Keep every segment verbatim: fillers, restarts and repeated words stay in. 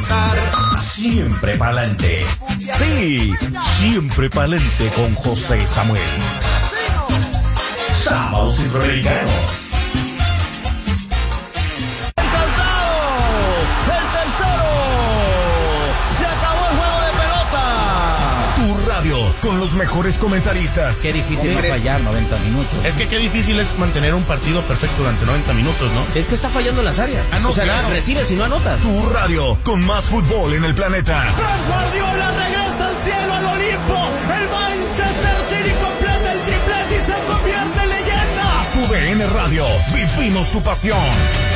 estar siempre pa'lante. Sí, siempre pa'lante con José Samuel. Sábados Centroamericanos. Con los mejores comentaristas. Qué difícil no fallar noventa minutos. Es que qué difícil es mantener un partido perfecto durante noventa minutos, ¿no? Es que está fallando en las áreas. Ah, no, o sea, claro. recibes y no anotas. Tu radio con más fútbol en el planeta. Pep Guardiola regresa al cielo, al Olimpo. El Manchester City completa el triplete y se convierte en leyenda. Tu D N Radio, vivimos tu pasión.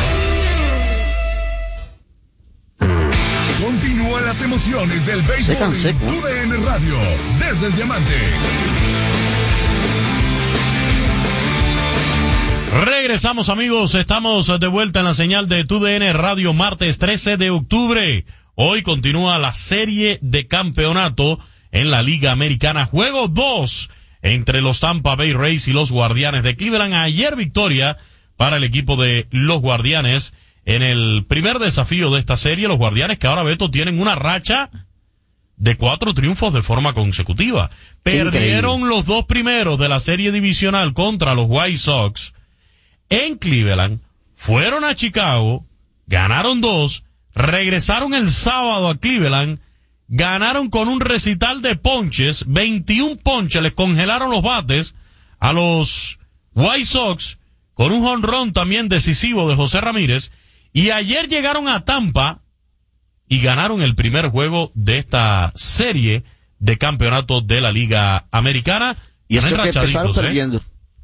Continúan las emociones del béisbol. Tu D N Radio, desde el Diamante. Regresamos, amigos, estamos de vuelta en la señal de Tu D N Radio, martes trece de octubre. Hoy continúa la serie de campeonato en la Liga Americana. Juego dos entre los Tampa Bay Rays y los Guardianes de Cleveland. Ayer victoria para el equipo de los Guardianes en el primer desafío de esta serie. Los Guardianes, que ahora, Beto, tienen una racha de cuatro triunfos de forma consecutiva. Perdieron Increíble. los dos primeros de la serie divisional contra los White Sox en Cleveland, fueron a Chicago, ganaron dos, regresaron el sábado a Cleveland, ganaron con un recital de ponches, veintiún ponches, les congelaron los bates a los White Sox con un jonrón también decisivo de José Ramírez. Y ayer llegaron a Tampa y ganaron el primer juego de esta serie de campeonato de la Liga Americana. Y eso que empezaron ¿eh? perdiendo.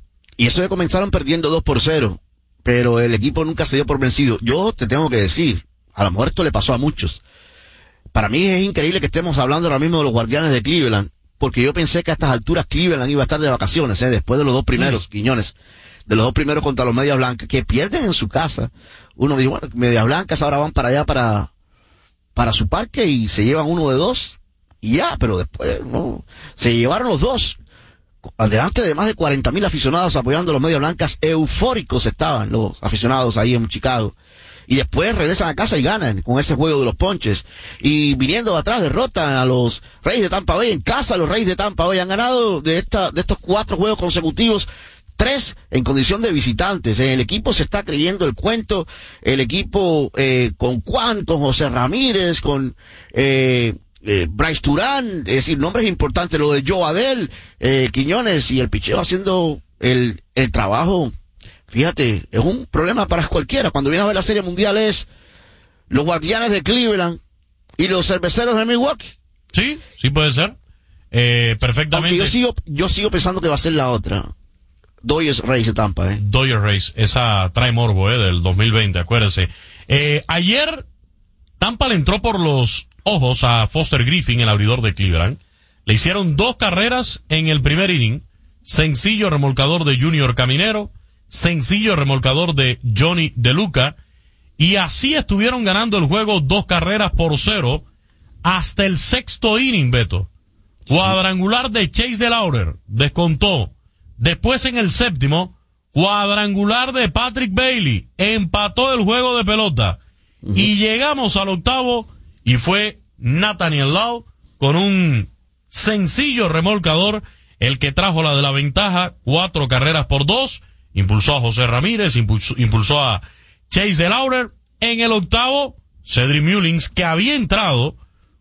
Y eso que comenzaron perdiendo dos por cero. Pero el equipo nunca se dio por vencido. Yo te tengo que decir, a lo mejor esto le pasó a muchos. Para mí es increíble que estemos hablando ahora mismo de los Guardianes de Cleveland, porque yo pensé que a estas alturas Cleveland iba a estar de vacaciones, ¿eh? Después de los dos primeros, sí. Quiñones. De los dos primeros contra los Medias Blancas, que pierden en su casa. Uno dice, bueno, Medias Blancas ahora van para allá, para, para su parque, y se llevan uno de dos, y ya, pero después, no, se llevaron los dos. Delante de más de cuarenta mil aficionados apoyando a los Medias Blancas, eufóricos estaban los aficionados ahí en Chicago. Y después regresan a casa y ganan con ese juego de los ponches. Y viniendo de atrás, derrotan a los Reyes de Tampa Bay en casa. Los Reyes de Tampa Bay han ganado de esta, de estos cuatro juegos consecutivos, tres en condición de visitantes. El equipo se está creyendo el cuento. El equipo eh, con Juan, con José Ramírez, con eh, eh, Bryce Turán, es decir, nombres importantes. Lo de Joe Adell, eh, Quiñones y el picheo haciendo el, el trabajo. Fíjate, es un problema para cualquiera. Cuando vienes a ver la Serie Mundial es los Guardianes de Cleveland y los Cerveceros de Milwaukee. Sí, sí puede ser. Eh, perfectamente. Aunque yo sigo, yo sigo pensando que va a ser la otra. Dodgers Rays de Tampa, eh. Dodgers Rays, esa trae morbo, eh, del dos mil veinte, acuérdense. Eh, ayer, Tampa le entró por los ojos a Foster Griffin, el abridor de Cleveland. Le hicieron dos carreras en el primer inning. Sencillo remolcador de Junior Caminero, sencillo remolcador de Johnny De Luca, y así estuvieron ganando el juego dos carreras por cero hasta el sexto inning, Beto. Cuadrangular de Chase DeLauter, descontó. Después en el séptimo, cuadrangular de Patrick Bailey, empató el juego de pelota. Uh-huh. Y llegamos al octavo y fue Nathaniel Lowe con un sencillo remolcador el que trajo la de la ventaja, cuatro carreras por dos, impulsó a José Ramírez, impulsó, impulsó a Chase DeLauter. En el octavo, Cedric Mullins, que había entrado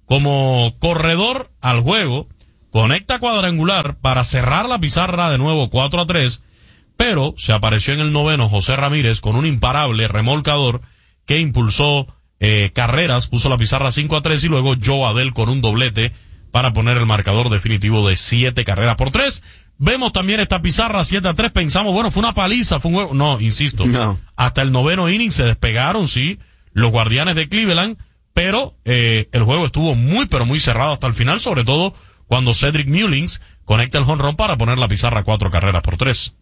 como corredor al juego, conecta cuadrangular para cerrar la pizarra de nuevo cuatro a tres, pero se apareció en el noveno José Ramírez con un imparable remolcador que impulsó eh, carreras, puso la pizarra cinco a tres, y luego Joe Adell con un doblete para poner el marcador definitivo de siete carreras por tres. Vemos también esta pizarra siete a tres, pensamos, bueno, fue una paliza, fue un juego. No, insisto, no. Hasta el noveno inning se despegaron, sí, los Guardianes de Cleveland, pero eh, el juego estuvo muy, pero muy cerrado hasta el final, sobre todo cuando Cedric Mullins conecta el jonrón para poner la pizarra cuatro carreras por tres.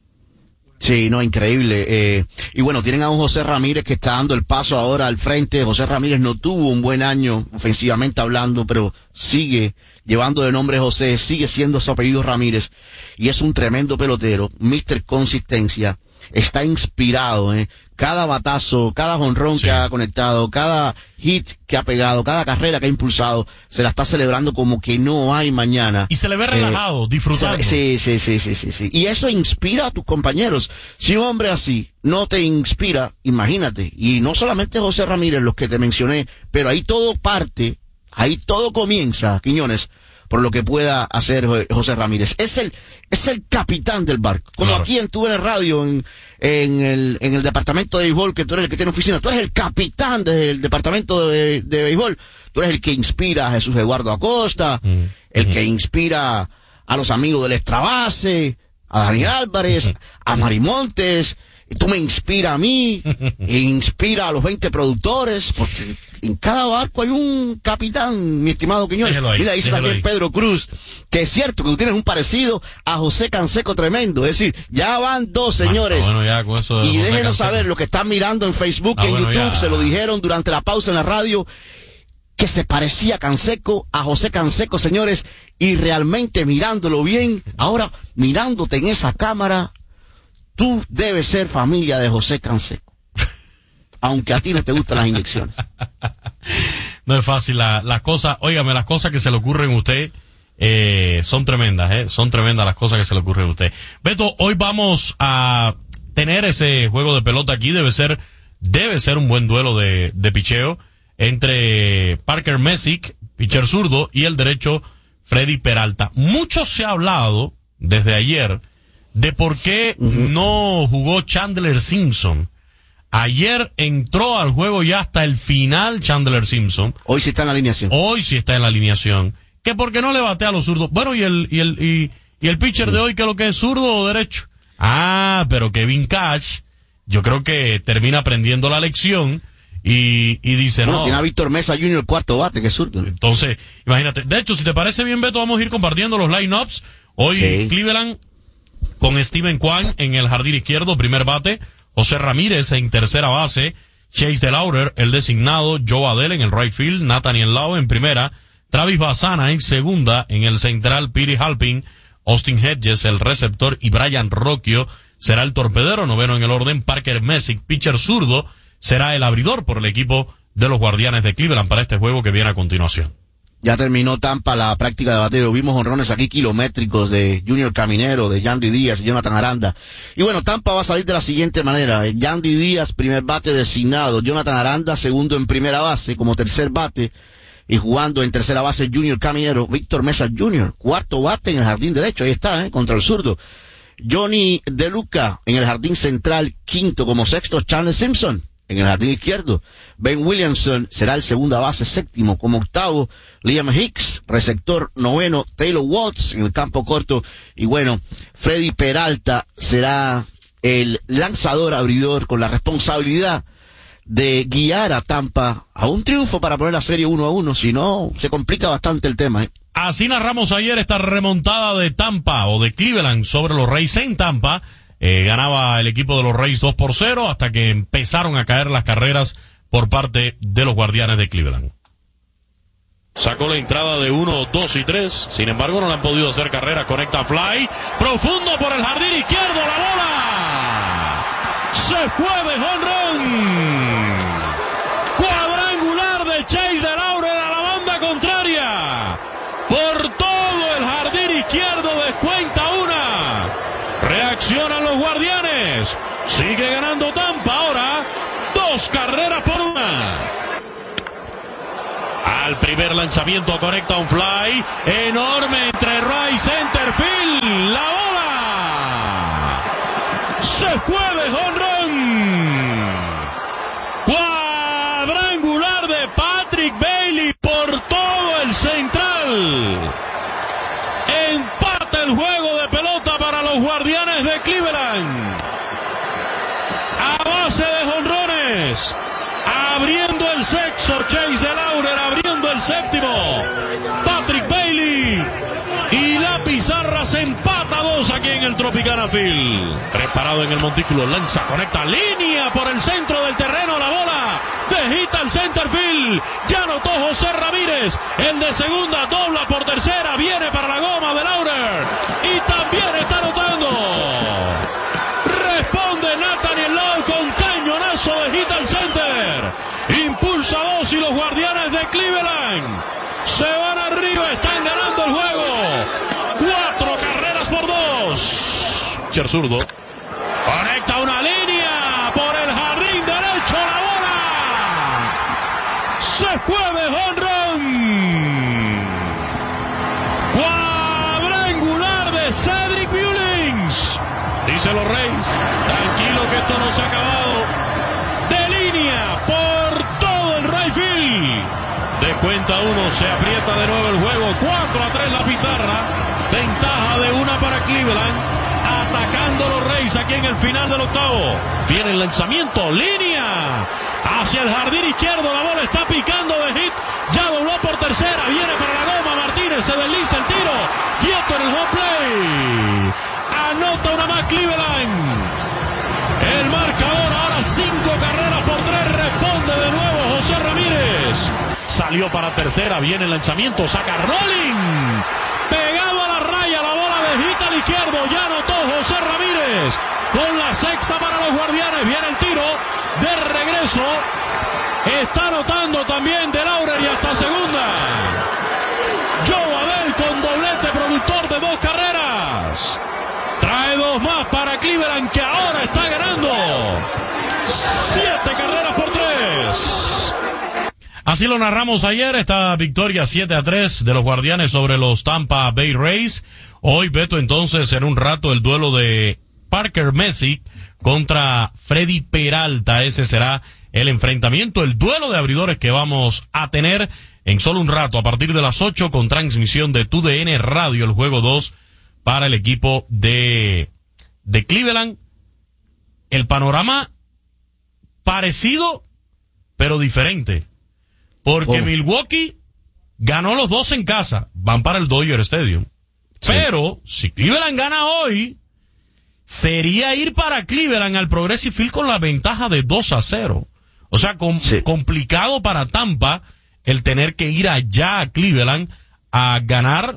Sí, no, increíble. Eh, y bueno, tienen a un José Ramírez que está dando el paso ahora al frente. José Ramírez no tuvo un buen año ofensivamente hablando, pero sigue llevando de nombre José, sigue siendo su apellido Ramírez, y es un tremendo pelotero, mister Consistencia. está inspirado, ¿eh? Cada batazo, cada jonrón Sí. que ha conectado, cada hit que ha pegado, cada carrera que ha impulsado, se la está celebrando como que no hay mañana. Y se le ve relajado, Eh, disfrutando. Sí, sí, sí, sí, sí, sí. Y eso inspira a tus compañeros. Si un hombre así no te inspira, imagínate. Y no solamente José Ramírez, los que te mencioné, pero ahí todo parte, ahí todo comienza, Quiñones, por lo que pueda hacer José Ramírez. Es el, es el capitán del barco. Como Claro. aquí en tu en el radio, en, en el, en el departamento de béisbol, que tú eres el que tiene oficina, tú eres el capitán del departamento de, de béisbol. Tú eres el que inspira a Jesús Eduardo Acosta, Mm. el que inspira a los amigos del extra base, a Dani Álvarez, a Mari Montes. Tú me inspiras a mí, e inspira a los veinte productores, porque en cada barco hay un capitán, mi estimado Quiñones. Déjelo ahí, Mira, dice déjelo también ahí. Pedro Cruz, que es cierto que tú tienes un parecido a José Canseco tremendo. Es decir, ya van dos, señores. Ah, bueno, ya con eso de Y José déjenos Canseco. saber, lo que están mirando en Facebook Ah, y en bueno, YouTube, ya. se lo dijeron durante la pausa en la radio, que se parecía a Canseco, a José Canseco, señores, y realmente mirándolo bien, ahora mirándote en esa cámara, tú debes ser familia de José Canseco. Aunque a ti no te gustan las inyecciones. No es fácil, la- las cosas, óigame, las cosas que se le ocurren a usted eh, son tremendas, eh, son tremendas las cosas que se le ocurren a usted. Beto, hoy vamos a tener ese juego de pelota aquí, debe ser, debe ser un buen duelo de, de picheo entre Parker Messick, pitcher zurdo, y el derecho Freddy Peralta. Mucho se ha hablado desde ayer de por qué no jugó Chandler Simpson. Ayer entró al juego ya hasta el final Chandler Simpson. Hoy sí está en la alineación. Hoy sí está en la alineación. ¿Que por qué no le batea a los zurdos? Bueno, y el, y el, y, y el pitcher de hoy, ¿qué es lo que es? ¿Zurdo o derecho? Ah, pero Kevin Cash, yo creo que termina aprendiendo la lección y, y dice, Bueno, no. tiene a Víctor Mesa junior cuarto bate, que es zurdo. Entonces, imagínate. De hecho, si te parece bien, Beto, vamos a ir compartiendo los line-ups. Hoy Sí. Cleveland con Steven Kwan en el jardín izquierdo, primer bate. José Ramírez en tercera base. Chase DeLauder, el designado. Joe Adell en el right field. Nathaniel Lau en primera. Travis Bassana en segunda. En el central, Pete Halpin. Austin Hedges, el receptor. Y Brian Rocchio será el torpedero. Noveno en el orden. Parker Messick, pitcher zurdo, será el abridor por el equipo de los Guardianes de Cleveland para este juego que viene a continuación. Ya terminó Tampa la práctica de bateo. Vimos honrones aquí kilométricos de Junior Caminero, de Yandy Díaz y Jonathan Aranda. Y bueno, Tampa va a salir de la siguiente manera. Yandy Díaz, primer bate designado. Jonathan Aranda, segundo en primera base, como tercer bate. Y jugando en tercera base Junior Caminero. Víctor Mesa junior, cuarto bate en el jardín derecho. Ahí está, ¿eh? Contra el zurdo. Johnny De Luca en el jardín central, quinto como sexto. Charles Simpson en el jardín izquierdo. Ben Williamson será el segunda base, séptimo como octavo. Liam Hicks, receptor noveno. Taylor Watts en el campo corto. Y bueno, Freddy Peralta será el lanzador abridor con la responsabilidad de guiar a Tampa a un triunfo para poner la serie uno a uno. Si no, se complica bastante el tema, ¿eh? Así narramos ayer esta remontada de Tampa o de Cleveland sobre los Rays en Tampa. Eh, ganaba el equipo de los Rays dos por cero hasta que empezaron a caer las carreras por parte de los Guardianes de Cleveland. Sacó la entrada de uno, dos y tres. Sin embargo, no le han podido hacer carrera. Conecta fly. Profundo por el jardín izquierdo. La bola. Se fue de jonrón. Cuadrangular de Chase DeLauder a la banda contraria. Por todo el jardín izquierdo descuenta una. Reaccionan los Guardianes. Sigue ganando Tampa ahora. Dos carreras por una. Al primer lanzamiento conecta un fly enorme entre right center field. La bola se fue de jonrón. Cuadrangular de Patrick Bailey por todo el central. Empata el juego de pelota para los Guardianes de Cleveland. A base de jonrones. Abriendo el sexto, Chase DeLauder, abriendo el séptimo, Patrick Bailey, y la pizarra se empata a dos aquí en el Tropicana Field. Preparado en el montículo, lanza, conecta, línea por el centro del terreno, la bola, dejita al center field, ya anotó José Ramírez, el de segunda, dobla por tercera, viene para la goma de Lauder, y también está anotando. Responde regreso de hit al center. Impulsa dos y los Guardianes de Cleveland se van arriba, están ganando el juego. Cuatro carreras por dos. Pitcher zurdo conecta una línea por el jardín derecho, la bola se fue de home run. Cuadrangular de Cedric Mullins. Dice los Reyes, tranquilo que esto no se ha acabado. De línea por todo el right field. De cuenta uno, se aprieta de nuevo el juego. cuatro a tres la pizarra. Ventaja de una para Cleveland. Atacando los Reyes aquí en el final del octavo. Viene el lanzamiento, línea hacia el jardín izquierdo. La bola está picando de hit. Ya dobló por tercera. Viene para la goma. Martínez se desliza el tiro. Quieto en el home play. Anota una más Cleveland. El marcador ahora cinco carreras por tres. Responde de nuevo José Ramírez. Salió para tercera. Viene el lanzamiento. Saca rolling. Pegado a la raya. La bola de hit al izquierdo. Ya anotó José Ramírez. Con la sexta para los Guardianes. Viene el tiro de regreso. Está anotando también de Laurer y hasta segunda. Joe Adell con doblete, productor de dos carreras. Trae dos más para Cleveland, que ahora está ganando. Siete carreras por tres. Así lo narramos ayer, esta victoria siete a tres de los Guardianes sobre los Tampa Bay Rays. Hoy, Beto, entonces, en un rato, el duelo de Parker Messick contra Freddy Peralta. Ese será el enfrentamiento, el duelo de abridores que vamos a tener en solo un rato, a partir de las ocho, con transmisión de T U D N Radio, el juego dos para el equipo de, de Cleveland. El panorama parecido, pero diferente. Porque oh. Milwaukee ganó los dos en casa, van para el Dodger Stadium. Sí. Pero, si Cleveland gana hoy, sería ir para Cleveland al Progressive Field con la ventaja de dos a cero. O sea, com- sí. complicado para Tampa el tener que ir allá a Cleveland a ganar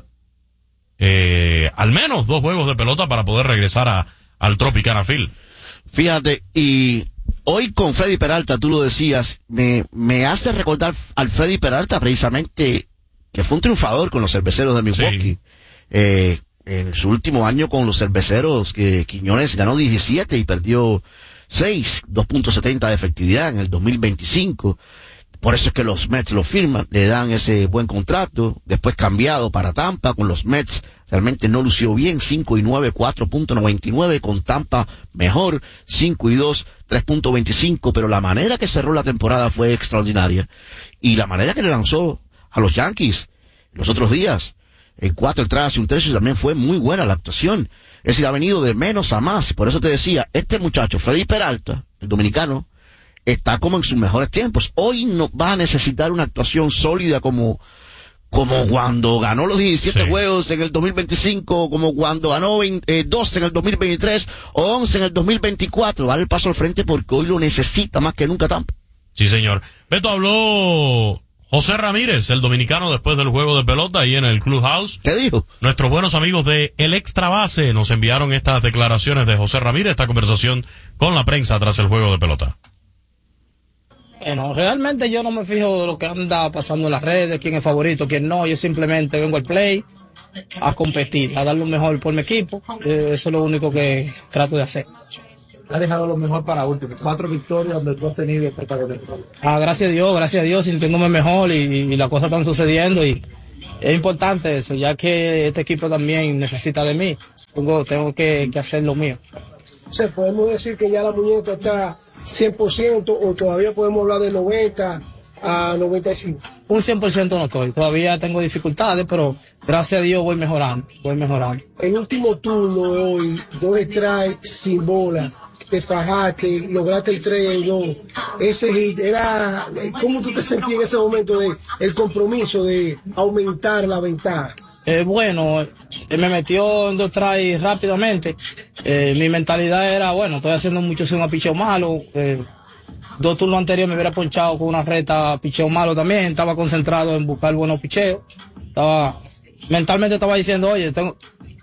eh, al menos dos juegos de pelota para poder regresar a, al Tropicana Field. Fíjate, y hoy con Freddy Peralta, tú lo decías, me, me hace recordar al Freddy Peralta precisamente, que fue un triunfador con los Cerveceros de Milwaukee. Sí. Eh, en su último año con los Cerveceros, que Quiñones ganó diecisiete y perdió seis, dos punto setenta de efectividad en el dos mil veinticinco. Por eso es que los Mets lo firman, le dan ese buen contrato, después cambiado para Tampa con los Mets. Realmente no lució bien, cinco y nueve, cuatro punto noventa y nueve, con Tampa mejor, cinco y dos, tres punto veinticinco, pero la manera que cerró la temporada fue extraordinaria. Y la manera que le lanzó a los Yankees los otros días, en cuatro entradas y un tercio, también fue muy buena la actuación. Es decir, ha venido de menos a más. Por eso te decía, este muchacho, Freddy Peralta, el dominicano, está como en sus mejores tiempos. Hoy no va a necesitar una actuación sólida como, como cuando ganó los diecisiete sí. juegos en el dos mil veinticinco, como cuando ganó veinte, eh, doce en el dos mil veintitrés o once en el dos mil veinticuatro. Dar el paso al frente porque hoy lo necesita más que nunca Tampa. Sí, señor. Beto, habló José Ramírez, el dominicano, después del juego de pelota ahí en el Clubhouse. ¿Qué dijo? Nuestros buenos amigos de El Extra Base nos enviaron estas declaraciones de José Ramírez, esta conversación con la prensa tras el juego de pelota. Bueno, realmente yo no me fijo de lo que anda pasando en las redes, quién es favorito, quién no. Yo simplemente vengo al play a competir, a dar lo mejor por mi equipo. Eso es lo único que trato de hacer. Ha dejado lo mejor para último. Cuatro victorias donde tú has tenido el protagonismo. Ah, gracias a Dios, gracias a Dios, sintiéndome mejor y, y las cosas están sucediendo y es importante eso, ya que este equipo también necesita de mí. Tengo, tengo que, que hacer lo mío. O sea, podemos decir que ya la muñeca está cien por ciento o todavía podemos hablar de noventa a noventa y cinco. Un cien por ciento no estoy, todavía tengo dificultades, pero gracias a Dios voy mejorando, voy mejorando. El último turno de hoy, dos strikes sin bola, te fajaste, lograste el tres y dos. Ese hit era, ¿cómo tú te sentías en ese momento de el compromiso de aumentar la ventaja? Eh, bueno, eh, me metió en dos tries rápidamente. Eh, mi mentalidad era, bueno, estoy haciendo mucho swing a picheo malo. Eh, dos turnos anteriores me hubiera ponchado con una recta a picheo malo también. Estaba concentrado en buscar buenos picheos. Estaba, mentalmente estaba diciendo, oye, tengo,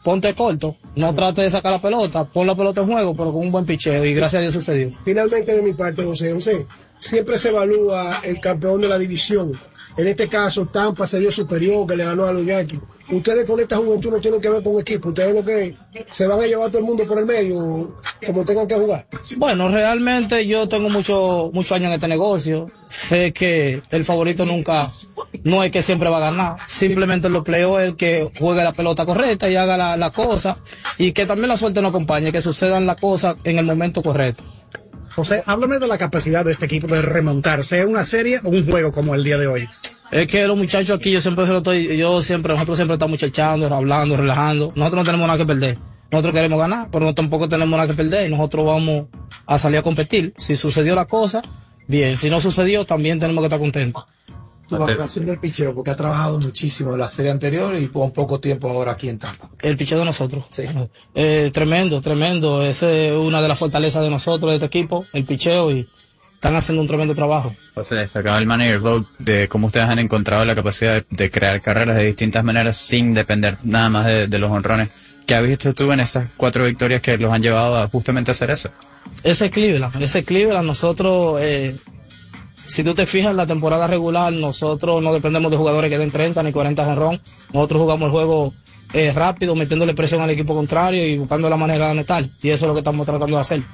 ponte corto, no trate de sacar la pelota, pon la pelota en juego, pero con un buen picheo, y gracias a Dios sucedió. Finalmente, de mi parte, José, José, siempre se evalúa el campeón de la división. En este caso, Tampa se vio superior, que le ganó a los Yankees. Ustedes con esta juventud no tienen que ver con equipo. Ustedes lo que se van a llevar a todo el mundo por el medio, como tengan que jugar. Bueno, realmente yo tengo mucho, muchos años en este negocio. Sé que el favorito nunca, no es que siempre va a ganar. Simplemente en los playoffs es el que juegue la pelota correcta y haga la, la cosa. Y que también la suerte nos acompañe, que sucedan las cosas en el momento correcto. José, háblame de la capacidad de este equipo de remontar, sea una serie o un juego como el día de hoy. Es que los muchachos aquí, yo siempre se lo estoy, yo siempre, nosotros siempre estamos muchachando, hablando, relajando. Nosotros no tenemos nada que perder. Nosotros queremos ganar, pero tampoco tenemos nada que perder. Nosotros vamos a salir a competir. Si sucedió la cosa, bien. Si no sucedió, también tenemos que estar contentos. Tu valoración del picheo, porque ha trabajado muchísimo en la serie anterior y por poco tiempo ahora aquí en Tampa. El picheo de nosotros, sí. Eh, tremendo, tremendo. Esa es una de las fortalezas de nosotros, de este equipo, el picheo, y están haciendo un tremendo trabajo. José, destacaba el manager Vogt de cómo ustedes han encontrado la capacidad de, de crear carreras de distintas maneras sin depender nada más de, de los honrones. ¿Qué has visto tú en esas cuatro victorias que los han llevado a justamente hacer eso? Ese Cleveland, ese Cleveland, nosotros... Eh, Si tú te fijas en la temporada regular, nosotros no dependemos de jugadores que den treinta ni cuarenta jonrón. Nosotros jugamos el juego eh, rápido, metiéndole presión al equipo contrario y buscando la manera de anotar. Y eso es lo que estamos tratando de hacer.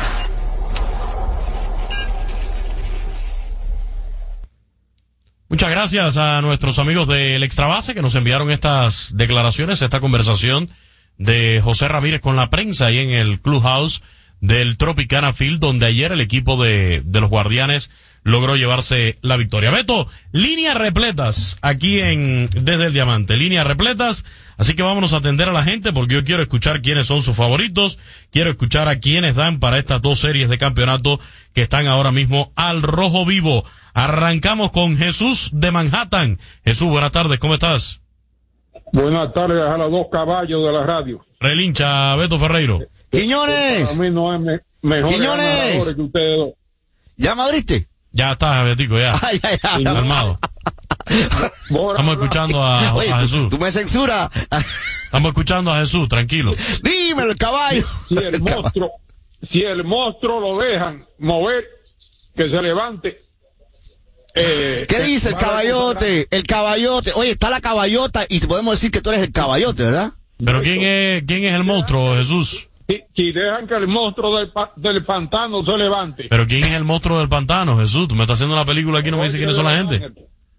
Muchas gracias a nuestros amigos del Extra Base que nos enviaron estas declaraciones, esta conversación de José Ramírez con la prensa ahí en el Clubhouse del Tropicana Field, donde ayer el equipo de, de los Guardianes logró llevarse la victoria. Beto, líneas repletas aquí en Desde el Diamante, líneas repletas, así que vámonos a atender a la gente porque yo quiero escuchar quiénes son sus favoritos, quiero escuchar a quiénes dan para estas dos series de campeonato que están ahora mismo al rojo vivo. Arrancamos con Jesús de Manhattan. Jesús, buenas tardes, ¿cómo estás? Buenas tardes a los dos caballos de la radio. Relincha, Beto Ferreiro. Quiñones. Para mí no es me, mejor Quiñones. que ustedes dos. ¿Ya madriste? Ya está, Betico, ya. Ay, ay, ay, Armado. Estamos escuchando a, Oye, a tú, Jesús. tú me censuras. Estamos escuchando a Jesús, tranquilo. Dímelo, el caballo. Si el monstruo, si el monstruo lo dejan mover, que se levante. Eh, ¿Qué dice el caballote? El caballote. Oye, está la caballota y podemos decir que tú eres el caballote, ¿verdad? Pero ¿quién es, quién es el monstruo, Jesús? Si, si dejan que el monstruo del, pa, del pantano se levante. Pero ¿quién es el monstruo del pantano, Jesús? Tú me estás haciendo la película aquí y no me dices quiénes son la gente.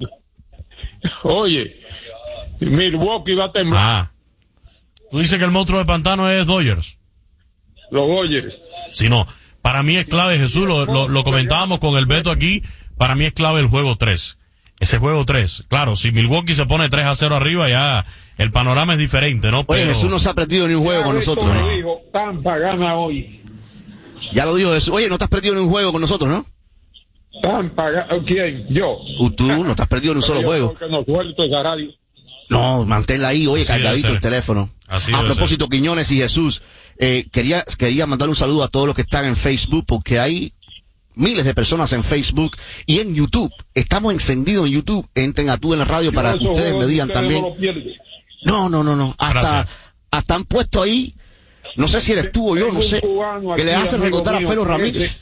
Oye, Milwaukee va a temblar. Ah. Tú dices que el monstruo del pantano es Dodgers. Los Dodgers. Si no, para mí es clave, Jesús, lo, lo, lo comentábamos con el Beto aquí, para mí es clave el juego tres. Ese juego tres. Claro, si Milwaukee se pone tres a cero arriba, ya el panorama es diferente, ¿no? Oye, Pero... Jesús no se ha perdido ni un juego con nosotros, ¿no? ¿no? Dijo, Tampa gana hoy. Ya lo dijo Jesús. Oye, no te has perdido ni un juego con nosotros, ¿no? Tampa gana. ¿Quién? Yo. Uh, tú no te has perdido ni un solo juego. Porque no suelto esa radio. No, manténla ahí, oye, Así cargadito el teléfono. Así a debe propósito, ser. Quiñones y Jesús, eh, quería, quería mandar un saludo a todos los que están en Facebook, porque hay miles de personas en Facebook y en YouTube. Estamos encendidos en YouTube. Entren a Tú en la Radio para que ustedes me digan también. No, no, no, no. Hasta, hasta han puesto ahí, no sé si eres tú o yo, no sé, que le hacen recordar a Felo Ramírez.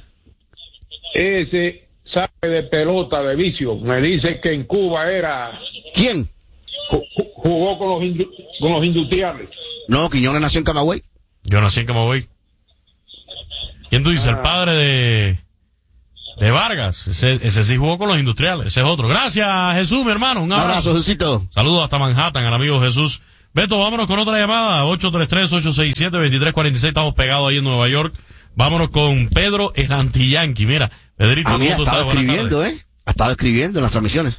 Ese sabe de pelota, de vicio. Me dice que en Cuba era... ¿Quién? Jugó con los, indu con los industriales. No, Quiñones nació en Camagüey. Yo nací en Camagüey. ¿Quién tú dices? Ah. El padre de... De Vargas, ese, ese sí jugó con los industriales, ese es otro. Gracias, Jesús, mi hermano, un abrazo. Un abrazo, Jesucito. Saludos hasta Manhattan, al amigo Jesús. Beto, vámonos con otra llamada, ocho tres tres, ocho seis siete, dos tres cuatro seis, estamos pegados ahí en Nueva York. Vámonos con Pedro, el anti-yankee. Mira, Pedrito. Ah, mira, ha estado escribiendo, ¿eh? Ha estado escribiendo en las transmisiones.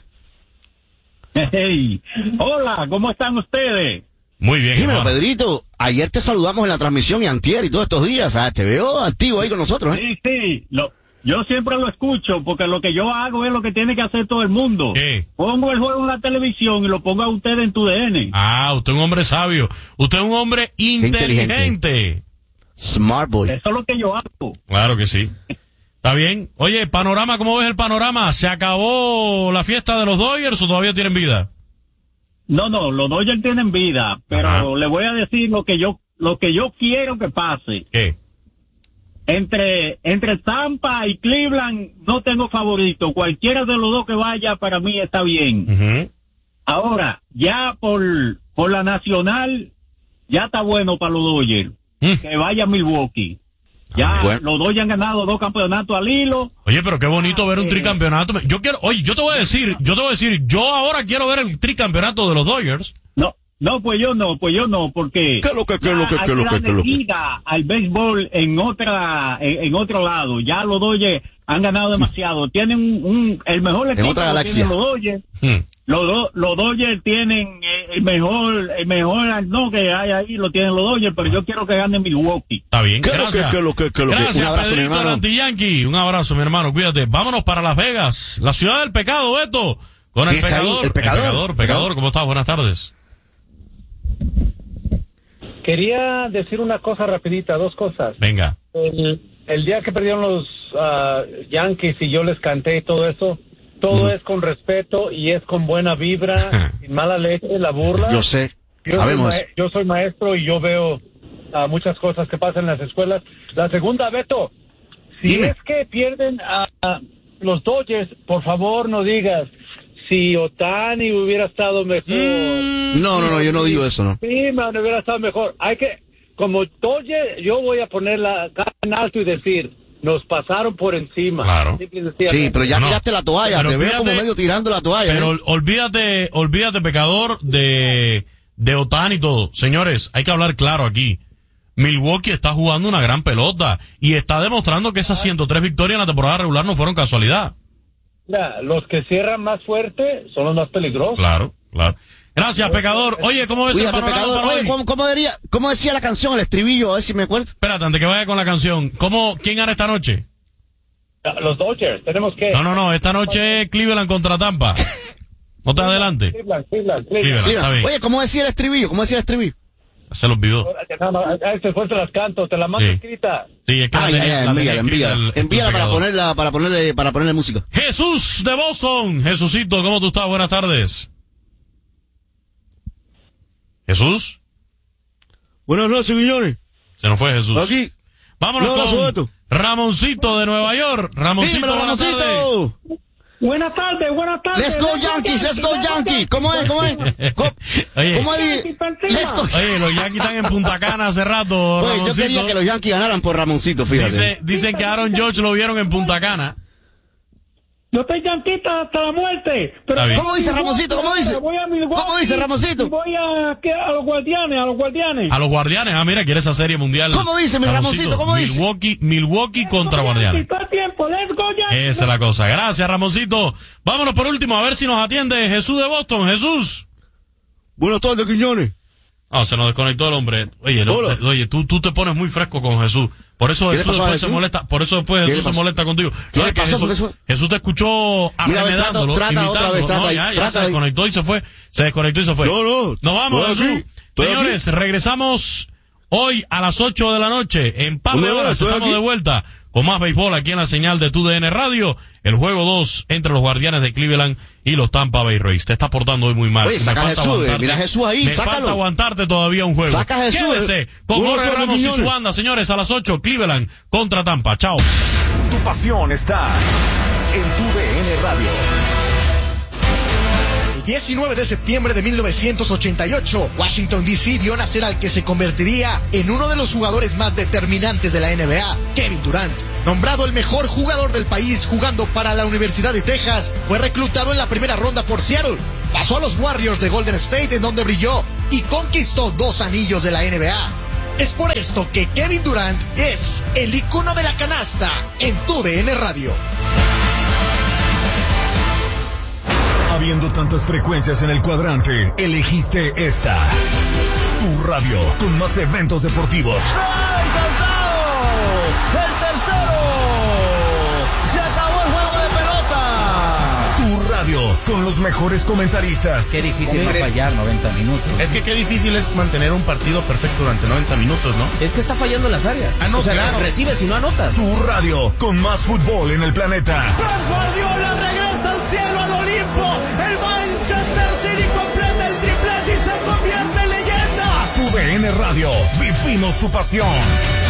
Hey, hola, ¿cómo están ustedes? Muy bien, Dímelo, Pedrito, ayer te saludamos en la transmisión y antier y todos estos días, ah, te veo activo ahí con nosotros, ¿eh? Sí, sí, lo... Yo siempre lo escucho, porque lo que yo hago es lo que tiene que hacer todo el mundo. ¿Qué? Pongo el juego en la televisión y lo pongo a usted en tu D N. Ah, usted es un hombre sabio. Usted es un hombre inteligente. inteligente. Smart boy. Eso es lo que yo hago. Claro que sí. Está bien. Oye, panorama, ¿cómo ves el panorama? ¿Se acabó la fiesta de los Dodgers o todavía tienen vida? No, no, los Dodgers tienen vida, pero Ajá. le voy a decir lo que yo, lo que yo quiero que pase. ¿Qué? Entre, entre Tampa y Cleveland no tengo favorito. Cualquiera de los dos que vaya para mí está bien. Uh-huh. Ahora, ya por, por la nacional, ya está bueno para los Dodgers. Mm. Que vaya Milwaukee. Ya bueno. Los Dodgers han ganado dos campeonatos al hilo. Oye, pero qué bonito ver un tricampeonato. Yo quiero, oye, yo te voy a decir, yo te voy a decir, yo ahora quiero ver el tricampeonato de los Dodgers. No, no, pues yo no, pues yo no, porque ¿qué es lo que, qué es lo que, qué es lo que, qué es lo que? Al béisbol en otra, en, en otro lado. Ya los Dodgers han ganado demasiado. Tienen un, un el mejor equipo en otra galaxia. Los Dodgers. Hmm. Los, do, los Dodgers tienen el mejor, el mejor no que hay ahí, lo tienen los Dodgers, pero yo quiero que gane Milwaukee. Está bien, ¿Qué gracias. Lo que, qué, qué, qué, gracias, un abrazo, Pedrito, mi hermano. Anti-Yankee. Un abrazo, mi hermano, cuídate. Vámonos para Las Vegas, la ciudad del pecado, Beto. Con el pecador. el pecador. El pecador, pecador, ¿cómo estás? Buenas tardes. Quería decir una cosa rapidita, dos cosas. Venga. El, el día que perdieron los uh, Yankees y yo les canté y todo eso, todo mm. es con respeto y es con buena vibra, sin mala leche, la burla. Yo sé, yo sabemos. Soy yo soy maestro y yo veo uh, muchas cosas que pasan en las escuelas. La segunda, Beto, si Dime. es que pierden a, a los Dodgers, por favor no digas si Otani hubiera estado mejor. Mm. No, no, no, yo no digo eso, ¿no? Sí, man, hubiera estado mejor. Hay que, como Dodgers, yo voy a poner la cara en alto y decir, nos pasaron por encima. Claro. Sí, pero ya no, tiraste la toalla, te veo como medio tirando la toalla. Pero ¿eh? olvídate, olvídate, pecador, de, de Otani y todo. Señores, hay que hablar claro aquí. Milwaukee está jugando una gran pelota y está demostrando que esas ciento tres victorias en la temporada regular no fueron casualidad. Mira, los que cierran más fuerte son los más peligrosos. Claro, claro. Gracias, pecador. Oye, ¿cómo ves Cuídate, el panorama pecador. para Oye, hoy? ¿cómo, cómo, diría, ¿cómo decía la canción, el estribillo? A ver si me acuerdo. Espérate, antes que vaya con la canción. ¿Cómo, quién gana esta noche? Los Dodgers, tenemos que... No, no, no, esta noche es Cleveland contra Tampa. No te adelante. Cleveland, Cleveland, Cleveland. Cleveland. Está bien. Oye, ¿cómo decía el estribillo? ¿Cómo decía el estribillo? Se lo olvidó. Después te las canto, te la mando Sí. escrita. Sí, es que Ay, la ay, tenía- ay, la tenía envíala, escrita envíala. el- el Envíala para pecador. ponerla, para ponerle, para ponerle música. Jesús de Boston. Jesucito, ¿cómo tú estás? Buenas tardes. Jesús. Buenas noches, señores. Se nos fue Jesús. Aquí. Vámonos Un abrazo, con Beto. Ramoncito de Nueva York. Ramoncito, Dímelo, buenas tardes. Ramoncito. Buenas tardes, buenas tardes. Let's go Yankees, let's go Yankees. ¿Cómo es? ¿Cómo es? ¿Cómo, Oye, ¿cómo es? Let's go. oye, los Yankees están en Punta Cana hace rato, Oye, yo Ramoncito. quería que los Yankees ganaran por Ramoncito, fíjate. Dice, dicen que Aaron George lo vieron en Punta Cana. Yo estoy yanquita hasta la muerte. Pero Está bien. ¿Cómo dice Ramoncito? ¿Cómo dice? Voy a Milwaukee, ¿Cómo dice Ramoncito? Voy a, ¿qué? a los guardianes, a los guardianes. A los Guardianes. Ah, mira, quiere esa serie mundial. ¿Cómo dice, mi Ramoncito? ¿Cómo dice? Milwaukee, Milwaukee contra Guardianes. Todo el tiempo, let's go Yankees. Esa es la cosa. Gracias, Ramoncito. Vámonos por último a ver si nos atiende Jesús de Boston. Jesús. Buenas tardes, Quiñones. Ah, se nos desconectó el hombre. Oye, lo- Hola. oye, tú, tú te pones muy fresco con Jesús. Por eso ¿Qué le Jesús pasó a después se Jesús? molesta, por eso después ¿Qué Jesús le se pasó? molesta contigo. ¿Qué No, le es que pasó? Jesús, Porque eso- Jesús te escuchó Mira, arremedándolo, trata, trata otra vez, imitándolo. trata No, ahí, ya, ya trata se ahí. desconectó y se fue. Se desconectó y se fue. No, no. Nos vamos, Estoy Jesús. aquí, estoy Señores, regresamos hoy a las ocho de la noche. En par de ¿Dónde vas? horas Estoy estamos aquí. de vuelta con más béisbol aquí en la señal de tu D N Radio. El juego dos entre los Guardianes de Cleveland y los Tampa Bay Rays. Te estás portando hoy muy mal. Oye, Me saca a falta Jesús, eh, aguantarte- mira a Jesús ahí, Me sácalo. falta aguantarte todavía un juego. Saca a Jesús, Quédese eh. con Uno, Jorge dos, Ramos y su Quiñones. banda, señores, a las ocho, Cleveland contra Tampa. Chao. Tu pasión está en tu D N Radio. El diecinueve de septiembre de mil novecientos ochenta y ocho, Washington D C vio nacer al que se convertiría en uno de los jugadores más determinantes de la N B A, Kevin Durant. Nombrado el mejor jugador del país jugando para la Universidad de Texas, fue reclutado en la primera ronda por Seattle. Pasó a los Warriors de Golden State, en donde brilló y conquistó dos anillos de la N B A. Es por esto que Kevin Durant es el icono de la canasta en tu D N Radio. Habiendo tantas frecuencias en el cuadrante, elegiste esta. Tu radio con más eventos deportivos. ¡El tercero! ¡Se acabó el juego de pelota! Tu radio con los mejores comentaristas. Qué difícil no fallar noventa minutos. Es que qué difícil es mantener un partido perfecto durante noventa minutos, ¿no? Es que está fallando en las áreas. Ah, no, o sea, claro. recibes y no anotas. Tu radio con más fútbol en el planeta. Pep Guardiola regresa al cielo, al Olimpo. El Manchester City completa el triple. D N Radio, vivimos tu pasión.